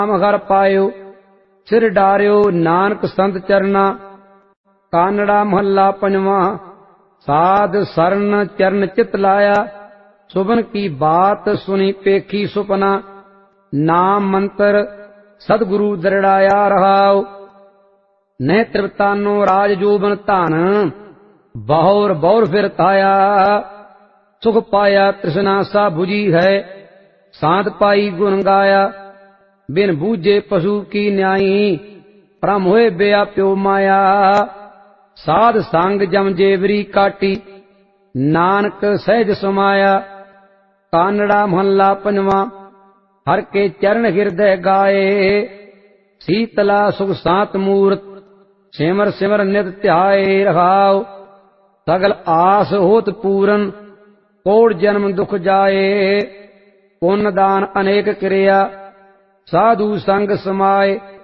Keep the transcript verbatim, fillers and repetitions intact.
ਨਾਮ ਹਰ ਪਾਇਓ ਸਿਰ ਡਾਰਿਓ ਨਾਨਕ ਸੰਤ ਚਰਨਾ। ਕਾਨੜਾ ਮਹੱਲਾ ਪੰਜਵਾਂ। ਸਾਧ ਸਰਨ ਚਰਨ ਚਿਤ ਲਾਇਆ ਸੁਬਨ ਕੀ ਬਾਤ ਸੁਣੀ ਪੇਖੀ ਸੁਪਨਾ। ਨਾਮ ਮੰਤਰ ਸਤਿਗੁਰੂ ਦਰੜਾਇਆ ਰਹਾਉ ਨਹਿ ਤ੍ਰਿਪਤਾਨੋ ਰਾਜ ਜੋਬਨ ਧਨ। ਬਹੁਰ ਬਹੁਰ ਫਿਰ ਤਾਇਆ ਸੁਖ ਪਾਇਆ ਤ੍ਰਿਸ਼ਨਾ ਸਾ 부ਜੀ ਹੈ। ਸਾਧ ਪਾਈ ਗੁਣ ਗਾਇਆ ਬਿਨ ਬੂਝੇ ਪਸ਼ੂ ਕੀ ਨਿਆਈ। ਭ੍ਰਮ ਹੋਏ ਬਿਆਪਿਓ ਮਾਇਆ ਸਾਧ ਸੰਗ ਜਮ ਜੇਵਰੀ ਕਾਟੀ। ਨਾਨਕ ਸਹਿਜ ਸਮਾਇਆ। ਕਾਨੜਾ ਮਹੱਲਾ ਪੰਜਵਾਂ। ਹਰ ਕੇ ਚਰਨ ਹਿਰਦੈ ਗਾਏ ਸੀਤਲਾ ਸੁਖ ਸਾਤ ਮੂਰਤ। ਸਿਮਰ ਸਿਮਰ ਨਿਤ ਧਿਆਏ ਰਹਾਉ ਸਗਲ ਆਸ ਹੋਤ ਪੂਰਨ। ਕੋੜ ਜਨਮ ਦੁਖ ਜਾਏ ਪੁੰਨ ਦਾਨ ਅਨੇਕ ਕਿਰਿਆ। ਸਾਧੂ ਸੰਗ ਸਮਾਏ